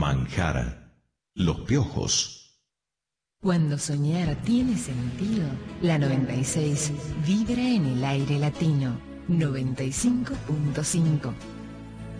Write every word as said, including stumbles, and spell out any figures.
manjar, los piojos. Cuando soñar tiene sentido, la noventa y seis vibra en el aire latino. noventa y cinco punto cinco.